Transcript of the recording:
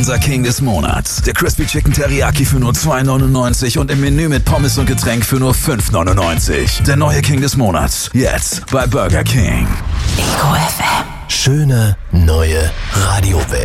unser King des Monats. Der Crispy Chicken Teriyaki für nur $2,99 und im Menü mit Pommes und Getränk für nur $5,99. Der neue King des Monats. Jetzt bei Burger King. Ego FM. Schöne neue Radiowelt.